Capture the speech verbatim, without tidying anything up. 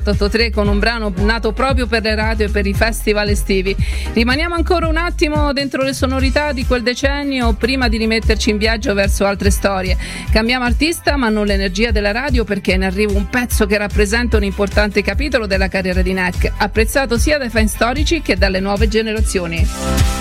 otto tre con un brano nato proprio per le radio e per i festival estivi. Rimaniamo ancora un attimo dentro le sonorità di quel decennio prima di rimetterci in viaggio verso altre storie. Cambiamo artista, ma non l'energia della radio, perché è in arrivo un pezzo che rappresenta un importante capitolo della carriera di Neck, apprezzato sia dai fan storici che dalle nuove generazioni.